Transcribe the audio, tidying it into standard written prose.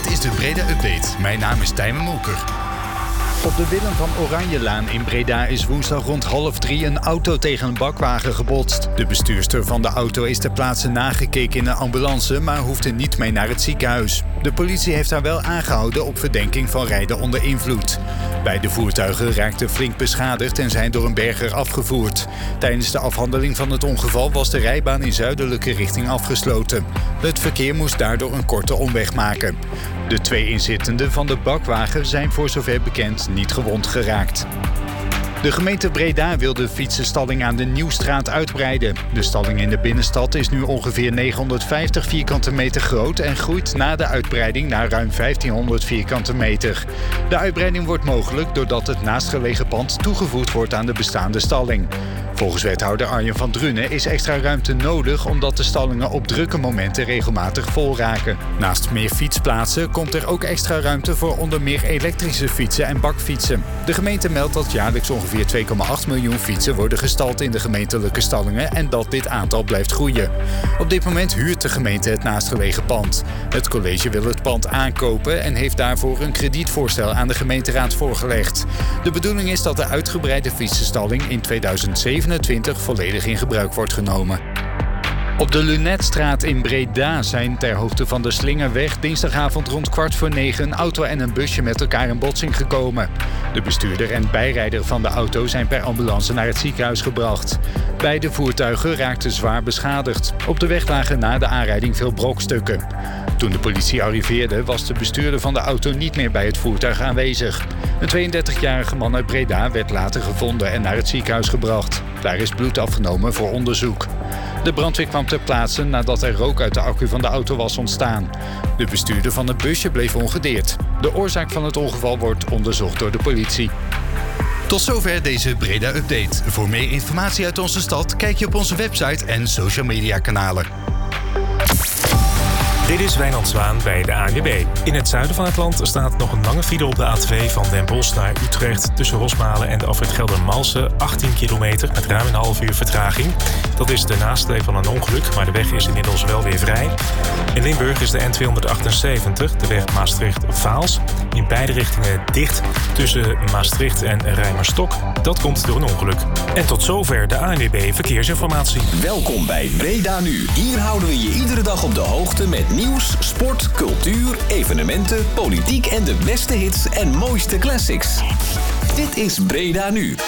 Dit is de Breda Update. Mijn naam is Tijmen Molker. Op de Willem van Oranjelaan in Breda is woensdag rond 2:30 een auto tegen een bakwagen gebotst. De bestuurster van de auto is ter plaatse nagekeken in een ambulance, maar hoefde niet mee naar het ziekenhuis. De politie heeft haar wel aangehouden op verdenking van rijden onder invloed. Beide voertuigen raakten flink beschadigd en zijn door een berger afgevoerd. Tijdens de afhandeling van het ongeval was de rijbaan in zuidelijke richting afgesloten. Het verkeer moest daardoor een korte omweg maken. De 2 inzittenden van de bakwagen zijn voor zover bekend niet gewond geraakt. De gemeente Breda wil de fietsenstalling aan de Nieuwstraat uitbreiden. De stalling in de binnenstad is nu ongeveer 950 vierkante meter groot en groeit na de uitbreiding naar ruim 1500 vierkante meter. De uitbreiding wordt mogelijk doordat het naastgelegen pand toegevoegd wordt aan de bestaande stalling. Volgens wethouder Arjen van Drunen is extra ruimte nodig omdat de stallingen op drukke momenten regelmatig vol raken. Naast meer fietsplaatsen komt er ook extra ruimte voor onder meer elektrische fietsen en bakfietsen. De gemeente meldt dat jaarlijks ongeveer 2,8 miljoen fietsen worden gestald in de gemeentelijke stallingen en dat dit aantal blijft groeien. Op dit moment huurt de gemeente het naastgelegen pand. Het college wil het pand aankopen en heeft daarvoor een kredietvoorstel aan de gemeenteraad voorgelegd. De bedoeling is dat de uitgebreide fietsenstalling in 2027 volledig in gebruik wordt genomen. Op de Lunetstraat in Breda zijn ter hoogte van de Slingerweg dinsdagavond rond 8:45 een auto en een busje met elkaar in botsing gekomen. De bestuurder en bijrijder van de auto zijn per ambulance naar het ziekenhuis gebracht. Beide voertuigen raakten zwaar beschadigd. Op de weg lagen na de aanrijding veel brokstukken. Toen de politie arriveerde was de bestuurder van de auto niet meer bij het voertuig aanwezig. Een 32-jarige man uit Breda werd later gevonden en naar het ziekenhuis gebracht. Daar is bloed afgenomen voor onderzoek. De brandweer kwam ter plaatse nadat er rook uit de accu van de auto was ontstaan. De bestuurder van het busje bleef ongedeerd. De oorzaak van het ongeval wordt onderzocht door de politie. Tot zover deze Breda Update. Voor meer informatie uit onze stad kijk je op onze website en social media kanalen. Dit is Wijnand Zwaan bij de ANWB. In het zuiden van het land staat nog een lange file op de A2 van Den Bosch naar Utrecht. Tussen Rosmalen en de afrit Geldermalsen 18 kilometer met ruim een half uur vertraging. Dat is de nasleep van een ongeluk, maar de weg is inmiddels wel weer vrij. In Limburg is de N278, de weg Maastricht-Vaals, in beide richtingen dicht tussen Maastricht en Rijmerstok. Dat komt door een ongeluk. En tot zover de ANWB Verkeersinformatie. Welkom bij Breda Nu. Hier houden we je iedere dag op de hoogte met nieuws, sport, cultuur, evenementen, politiek en de beste hits en mooiste classics. Dit is Breda Nu.